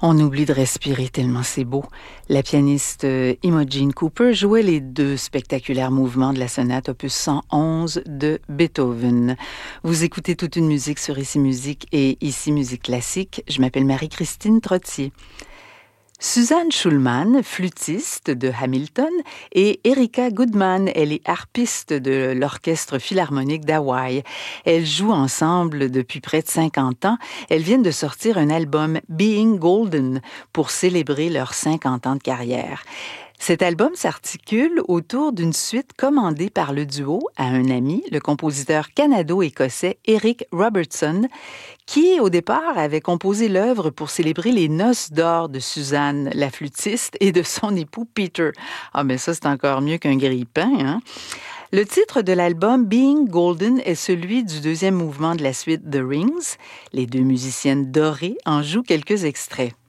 On oublie de respirer tellement c'est beau. La pianiste Imogen Cooper jouait les deux spectaculaires mouvements de la sonate opus 111 de Beethoven. Vous écoutez toute une musique sur Ici Musique et Ici Musique Classique. Je m'appelle Marie-Christine Trottier. Suzanne Schulman, flûtiste de Hamilton, et Erika Goodman, elle est harpiste de l'Orchestre philharmonique d'Hawaï. Elles jouent ensemble depuis près de 50 ans. Elles viennent de sortir un album Being Golden pour célébrer leurs 50 ans de carrière. Cet album s'articule autour d'une suite commandée par le duo à un ami, le compositeur canado-écossais Eric Robertson, qui, au départ, avait composé l'œuvre pour célébrer les noces d'or de Suzanne, la flûtiste, et de son époux Peter. Ah, mais ça, c'est encore mieux qu'un grille-pain, hein? Le titre de l'album Being Golden est celui du deuxième mouvement de la suite The Rings. Les deux musiciennes dorées en jouent quelques extraits.